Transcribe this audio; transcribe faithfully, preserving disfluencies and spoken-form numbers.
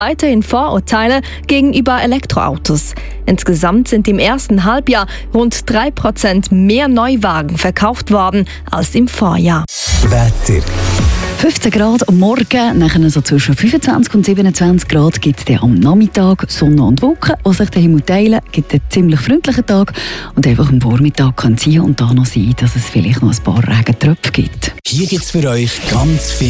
Weiterhin Vorurteile gegenüber Elektroautos. Insgesamt sind im ersten Halbjahr rund drei Prozent mehr Neuwagen verkauft worden als im Vorjahr. Wetter. fünfzehn Grad am Morgen, nachher so zwischen fünfundzwanzig und siebenundzwanzig Grad gibt es am Nachmittag Sonne und Wolken, die sich den Himmel teilen. Es gibt einen ziemlich freundlichen Tag und einfach am Vormittag kann es hier und da noch sein, dass es vielleicht noch ein paar Regentröpfe gibt. Hier gibt es für euch ganz viel